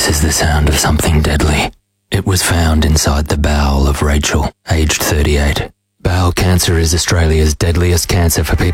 This is the sound of something deadly. It was found inside the bowel of Rachel, aged 38. Bowel cancer is Australia's deadliest cancer for people